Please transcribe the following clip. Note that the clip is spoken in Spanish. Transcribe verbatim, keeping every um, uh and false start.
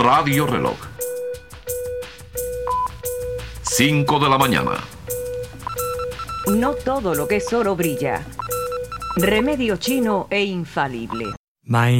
Radio Reloj. cinco de la mañana. No todo lo que es oro brilla. Remedio chino e infalible. My